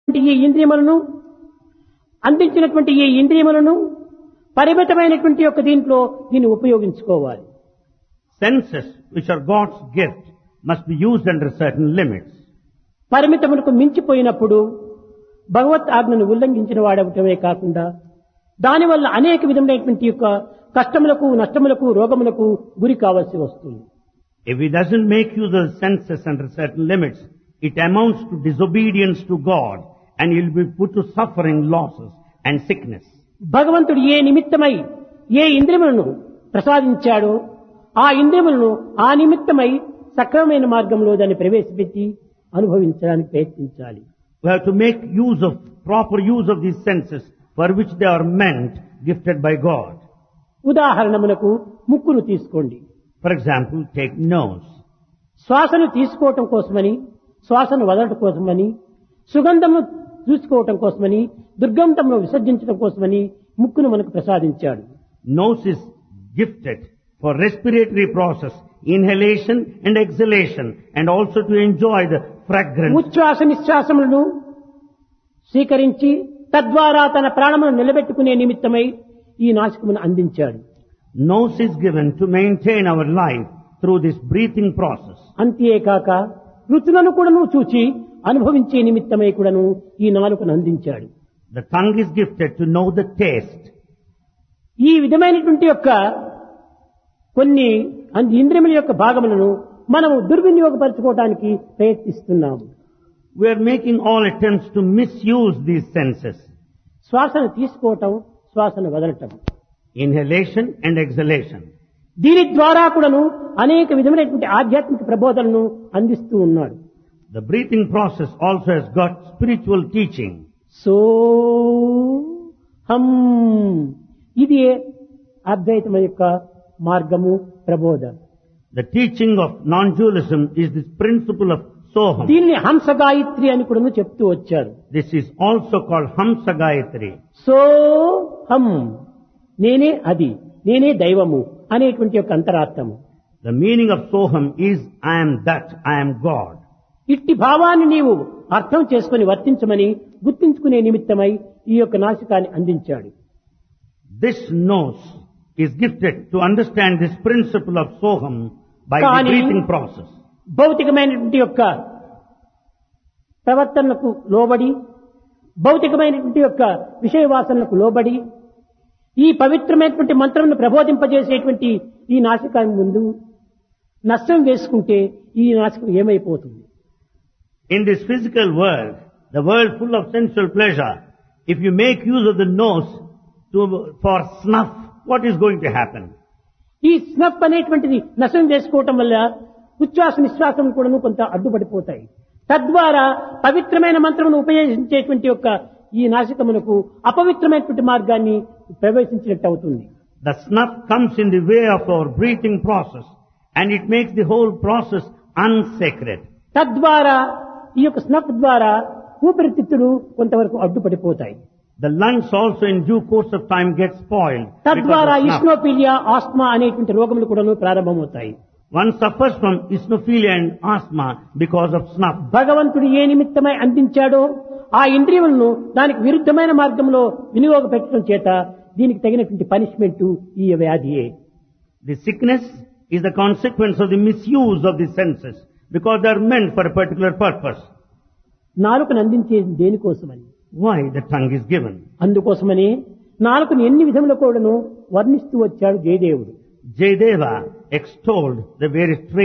ఈ ఇంద్రియములను అందించినటువంటి ఈ ఇంద్రియములను పరిమితమైనటువంటి యొక్క దీంట్లో దీన్ని ఉపయోగించుకోవాలి. Senses, which are God's gift, must be used under certain limits. పరిమితములకు మించిపోయినప్పుడు భగవత్ ఆజ్ఞను ఉల్లంఘించిన వాడవటమే కాకుండా దానివల్ల అనేక విధమైనటువంటి యొక్క కష్టములకు, నష్టములకు, రోగములకు గురి కావాల్సి వస్తుంది. If he doesn't make use of the senses under certain limits, it amounts to disobedience to God, and he'll be put to suffering, losses and sickness. భగవంతుడు ఏ నిమిత్తమై ఏ ఇంద్రియములను ప్రసాదించాడో ఆ ఇంద్రియములను ఆ నిమిత్తమై సక్రమమైన మార్గంలో దాన్ని ప్రవేశపెట్టి అనుభవించడానికి ప్రయత్నించాలి. We have to make use of, proper use of these senses for which they are meant, gifted by God. ఉదాహరణములకు ముక్కును తీసుకోండి. For example, take nose. శ్వాసను తీసుకోవటం కోసమని, శ్వాసను వదలటం కోసమని, సుగంధమును చూసుకోవటం కోసమని, దుర్గంధమును విసర్జించడం కోసమని ముక్కును మనకు ప్రసాదించాడు. Nose is gifted for respiratory process, inhalation and exhalation, and also to enjoy the fragrance. ఉచ్ఛ్వాస నిశ్వాసములను స్వీకరించి తద్వారా తన ప్రాణమును నిలబెట్టుకునే నిమిత్తమై ఈ నాసికమును అందించాడు. Nose is given to maintain our life through this breathing process. అంతేకాక రుచులను కూడాను చూచి అనుభవించే నిమిత్తమై కూడాను ఈ నాలుకను అందించాడు. The tongue is gifted to know the taste. ఈ విధమైనటువంటి యొక్క కొన్ని ఇంద్రియముల యొక్క భాగములను మనము దుర్వినియోగపరచుకోవడానికి ప్రయత్నిస్తున్నాము. We are making all attempts to misuse these senses. శ్వాసను తీసుకోవటం, శ్వాసను వదలటం, Inhalation and exhalation. దీని ద్వారా కూడాను అనేక విధమైనటువంటి ఆధ్యాత్మిక ప్రబోధనను అందిస్తూ ఉన్నాడు. The breathing process also has got spiritual teaching. So హం, ఇది అద్వైతం యొక్క మార్గము, ప్రబోధ. The teaching of non-dualism is this principle of Soham. దీన్ని హంస గాయత్రి అని కూడా చెప్తూ వచ్చారు. This is also called Hamsa Gayatri. So హం, నేనే అది, నేనే దైవము అనేటువంటి యొక్క అంతరార్థము. The meaning of Soham is I am that, I am God. ఇట్టి భావాన్ని నీవు అర్థం చేసుకుని వర్తించమని గుర్తించుకునే నిమిత్తమై ఈ యొక్క నాసికాన్ని అందించాడు. This nose is gifted to understand this principle of Soham by the Kani- breathing process. భౌతికమైనటువంటి యొక్క ప్రవర్తనలకు లోబడి, భౌతికమైనటువంటి యొక్క విషయ వాసనలకు లోబడి ఈ పవిత్రమైనటువంటి మంత్రమును ప్రబోధింపజేసేటువంటి ఈ నాసికాన్ని ముందు నష్టం వేసుకుంటే ఈ నాసికం ఏమైపోతుంది? In this physical world, the world full of sensual pleasure, if you make use of the nose for snuff, what is going to happen? ఈ స్నఫ్ అనేటువంటిది నష్టం చేసుకోవటం వల్ల ఉచ్ఛ్వాస నిశ్వాసం కూడా కొంత అడ్డుపడిపోతాయి. తద్వారా పవిత్రమైన మంత్రమును ఉపయోగించేటువంటి యొక్క ఈ నాసికమునకు అపవిత్రమైనటువంటి మార్గాన్ని ప్రవేశించినట్టు అవుతుంది. The snuff comes in the way of our breathing process, and it makes the whole process unsacred. తద్వారా ఈ యొక్క స్నఫ్ ద్వారా ఊపిరితిత్తులు కొంతవరకు అడ్డుపడిపోతాయి. The lungs also in due course of time get spoiled. తద్వారా because of snuff. ఇస్నోఫీలియా, ఆస్మా అనేటువంటి రోగములు కూడా ప్రారంభమవుతాయి. One suffers from eosinophilia and asthma because of snuff. భగవంతుడు ఏ నిమిత్తమై అందించాడో ఆ ఇంద్రియములను దానికి విరుద్ధమైన మార్గంలో వినియోగపెట్టడం చేత దీనికి తగినటువంటి పనిష్మెంట్ ఈ వ్యాధియే. The sickness is the consequence of the misuse of the senses because they are meant for a particular purpose. నాలుకను అందించేది దేనికోసమని? Why the tongue is given? అందుకోసమని నాలుకను ఎన్ని విధముల కూడాను వర్ణిస్తూ వచ్చాడు జయదేవుడు. Jayadeva extolled the various traits